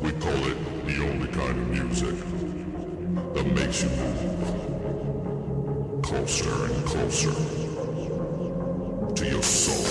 We call it the only kind of music that makes you move closer and closer to your soul.